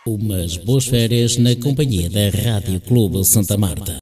Umas boas férias na companhia da Rádio Clube Santa Marta.